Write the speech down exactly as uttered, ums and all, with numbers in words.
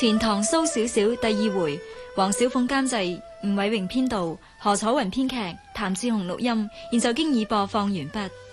錢塘蘇小小第二回，黃小鳳監製，吳偉榮編導，何楚雲編劇，譚志雄錄音。現就經已播放完畢。